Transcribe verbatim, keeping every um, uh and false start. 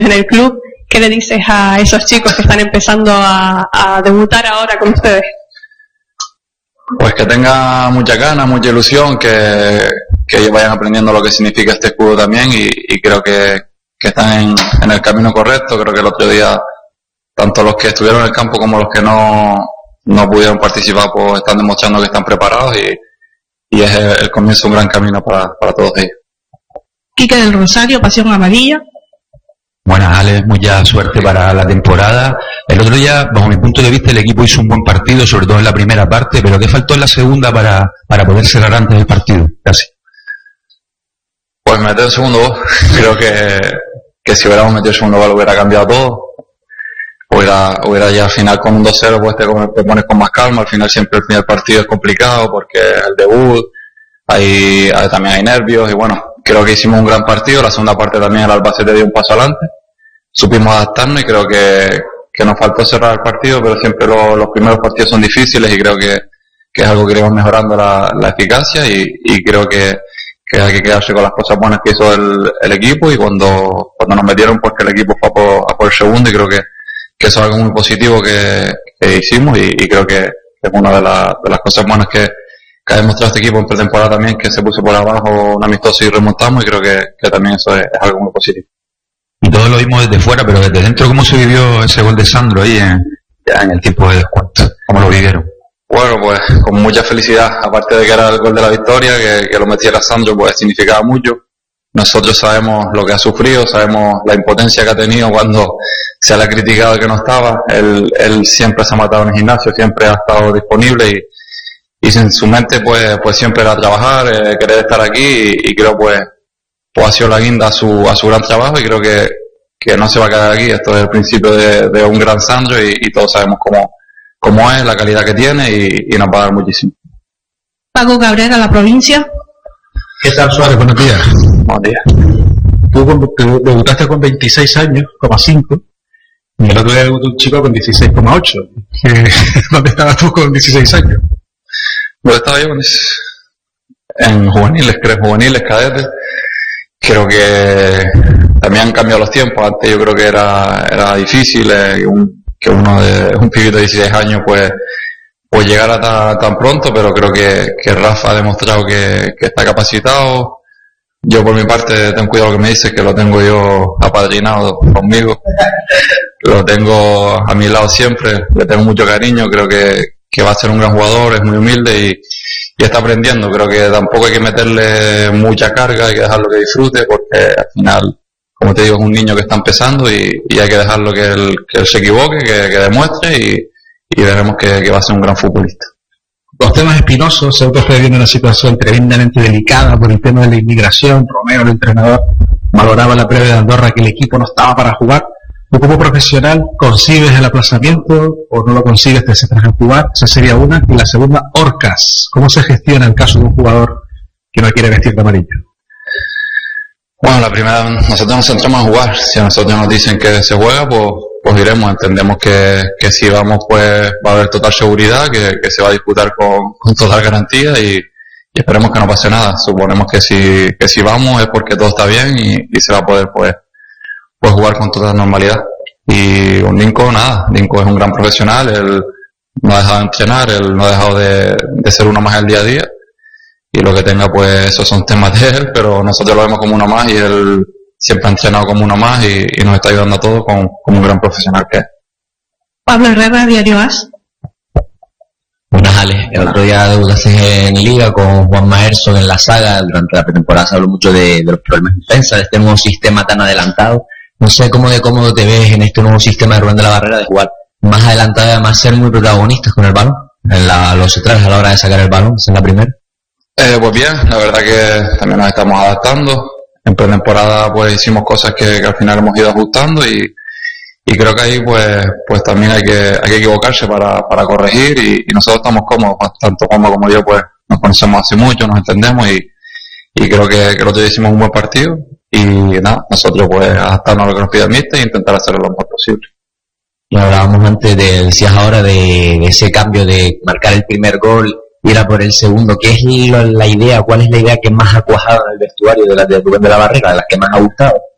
en el club. ¿Qué le dices a esos chicos que están empezando a, a debutar ahora con ustedes? Pues que tengan mucha ganas, mucha ilusión, que, que ellos vayan aprendiendo lo que significa este escudo también y, y creo que, que están en, en el camino correcto. Creo que el otro día, tanto los que estuvieron en el campo como los que no, no pudieron participar, pues están demostrando que están preparados y, y es el, el comienzo de un gran camino para, para todos ellos. Quique del Rosario, Pasión Amarilla. Buenas, Alex, mucha suerte para la temporada. El otro día, bajo mi punto de vista, el equipo hizo un buen partido, sobre todo en la primera parte, pero ¿qué faltó en la segunda para, para poder cerrar antes del partido? Casi. Pues meter el segundo gol. Creo que, que si hubiéramos metido el segundo gol hubiera cambiado todo. Hubiera, hubiera ya al final con un dos cero, pues te, te pones con más calma. Al final siempre el final del partido es complicado porque es el debut, hay, hay, también hay nervios y bueno, creo que hicimos un gran partido. La segunda parte también el Albacete dio un paso adelante. Supimos adaptarnos y creo que, que nos faltó cerrar el partido, pero siempre lo, los primeros partidos son difíciles y creo que, que es algo que iremos mejorando la, la eficacia y, y creo que, que hay que quedarse con las cosas buenas que hizo el, el equipo y cuando, cuando nos metieron pues que el equipo fue a por, a por el segundo y creo que, que eso es algo muy positivo que, que hicimos y, y creo que, que es una de, la, de las cosas buenas que, que ha demostrado este equipo en pretemporada también, que se puso por abajo un amistoso y remontamos y creo que, que también eso es, es algo muy positivo. Y todos lo vimos desde fuera, pero desde dentro, ¿cómo se vivió ese gol de Sandro ahí en, ya en el tiempo de descuento? ¿Cómo lo vivieron? Bueno, pues con mucha felicidad, aparte de que era el gol de la victoria, que, que lo metiera Sandro, pues significaba mucho. Nosotros sabemos lo que ha sufrido, sabemos la impotencia que ha tenido cuando se le ha criticado que no estaba. Él, él siempre se ha matado en el gimnasio, siempre ha estado disponible y, y en su mente pues, pues siempre era trabajar, eh, querer estar aquí y, y creo pues pues ha sido la guinda a su, a su gran trabajo y creo que, que no se va a quedar aquí. Esto es el principio de, de un gran Sandro y, y todos sabemos cómo, cómo es, la calidad que tiene y, y nos va a dar muchísimo. Paco Cabrera, La Provincia. ¿Qué tal, Suárez? Buenos días. Buenos días. Tú debutaste con veintiséis años, coma cinco, y el otro día debutó un chico con dieciséis coma ocho. ¿Dónde estabas tú con dieciséis años? ¿Dónde estaba yo? En juveniles, creo, juveniles, cadetes. Creo que también han cambiado los tiempos. Antes yo creo que era era difícil eh, un, que uno de un pibito de dieciséis años pues pues llegara tan, tan pronto, pero creo que, que Rafa ha demostrado que, que está capacitado. Yo por mi parte ten cuidado lo que me dices, que lo tengo yo apadrinado conmigo, lo tengo a mi lado siempre, le tengo mucho cariño, creo que, que va a ser un gran jugador, es muy humilde y y está aprendiendo. Creo que tampoco hay que meterle mucha carga, hay que dejarlo que disfrute porque al final, como te digo, es un niño que está empezando y, y hay que dejarlo que él, que él se equivoque, que, que demuestre y, y veremos que, que va a ser un gran futbolista. Los temas espinosos, se está viviendo una situación tremendamente delicada por el tema de la inmigración. Romero, el entrenador, valoraba la previa de Andorra que el equipo no estaba para jugar. ¿Tú como profesional concibes el aplazamiento o no lo concibes, te centras en jugar? Esa sería una. Y la segunda, Orcas. ¿Cómo se gestiona el caso de un jugador que no quiere vestir de amarillo? Bueno, la primera, nosotros nos centramos en jugar. Si a nosotros nos dicen que se juega, pues, pues iremos. Entendemos que, que si vamos, pues va a haber total seguridad, que, que se va a disputar con, con total garantía y, y esperemos que no pase nada. Suponemos que si, que si vamos es porque todo está bien y, y se va a poder, pues, pues jugar con toda normalidad. Y un Linko, nada, Linko es un gran profesional, él no ha dejado de entrenar, él no ha dejado de, de ser uno más el día a día, y lo que tenga pues esos son temas de él, pero nosotros lo vemos como uno más y él siempre ha entrenado como uno más y, y nos está ayudando a todos como, como un gran profesional que es. Pablo Herrera, Diario As. Buenas, Alex. El otro día debutaste en Liga con Juan Maerson en la saga. Durante la pretemporada se habló mucho de, de los problemas de defensa, de este nuevo sistema tan adelantado. No sé cómo de cómodo te ves en este nuevo sistema de Rubén de la Barrera, de jugar más adelantado y además ser muy protagonistas con el balón, en la, los centrales a la hora de sacar el balón, esa es la primera. Eh, pues bien, la verdad que también nos estamos adaptando. En pretemporada pues hicimos cosas que, que al final hemos ido ajustando y, y creo que ahí pues pues también hay que hay que equivocarse para, para corregir y, y nosotros estamos cómodos, tanto Juanma como yo pues nos conocemos hace mucho, nos entendemos y, y creo que, que el otro día hicimos un buen partido. Y nada, nosotros pues adaptarnos a lo que nos pide el míster e intentar hacerlo lo mejor posible. Y hablábamos antes, de, decías ahora de, de ese cambio de marcar el primer gol, ir a por el segundo. ¿Qué es la, la idea? ¿Cuál es la idea que más ha cuajado en el vestuario de la de Rubén de la Barrera, de las que más ha gustado?